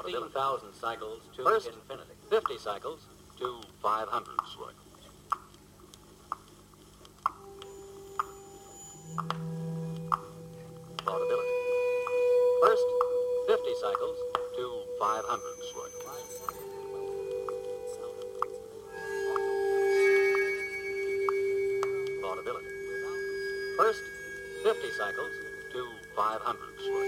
15,000 cycles to First, infinity. 50 cycles to 500 cycles. Laudability. First, 50 cycles to 500 cycles. Laudability. First, 50 cycles to 500 cycles.